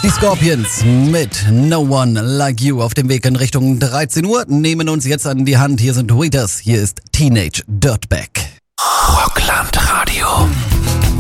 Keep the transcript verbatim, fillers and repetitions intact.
Die Scorpions mit No One Like You auf dem Weg in Richtung dreizehn Uhr nehmen uns jetzt an die Hand. Hier sind Tweeters, hier ist Teenage Dirtbag. Rockland Radio.